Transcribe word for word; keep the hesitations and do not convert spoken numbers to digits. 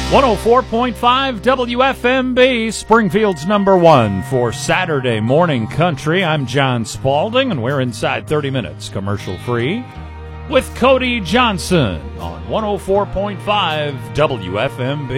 one oh four point five W F M B, Springfield's number one for Saturday morning country. I'm John Spaulding, and we're inside thirty minutes commercial-free with Cody Johnson on one oh four point five W F M B.